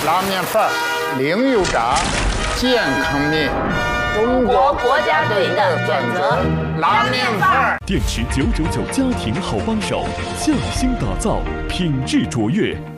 拉面饭儿，零油炸，健康面。中国国家队的选择，拉面饭儿。 电池999家庭好帮手，匠心打造，品质卓越。